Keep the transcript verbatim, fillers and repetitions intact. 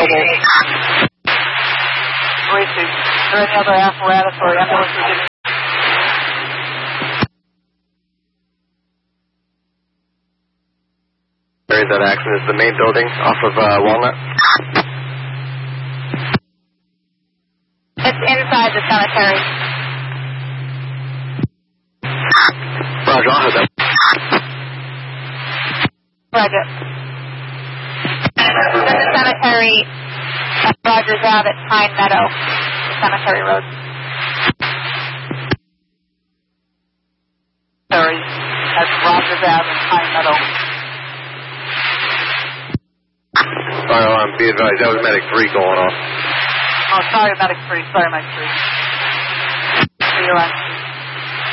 available. Is there any other apparatus or ambulance you're getting? Where is that accident? Is the main building off of uh, Walnut? It's inside the cemetery. Roger, I'll have that. Roger. In the cemetery at Rogers Ave at Pine Meadow, Cemetery Road. Sorry, at Rogers Ave and Pine Meadow. Sorry, um, be advised, that was Medic three going off. Oh, sorry, Medic three. Sorry, Medic three. See you on.